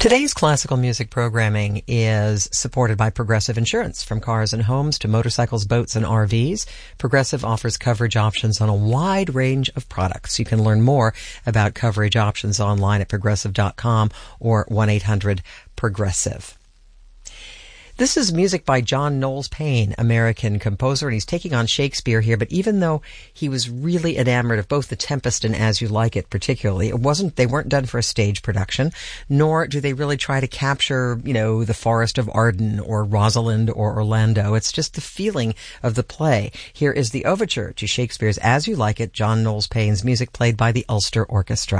Today's classical music programming is supported by Progressive Insurance. From cars and homes to motorcycles, boats, and RVs, Progressive offers coverage options on a wide range of products. You can learn more about coverage options online at progressive.com or 1-800-PROGRESSIVE. This is music by John Knowles Paine, American composer, and he's taking on Shakespeare here. But even though he was really enamored of both The Tempest and As You Like It particularly, they weren't done for a stage production, nor do they really try to capture, the Forest of Arden or Rosalind or Orlando. It's just the feeling of the play. Here is the overture to Shakespeare's As You Like It, John Knowles Paine's music played by the Ulster Orchestra.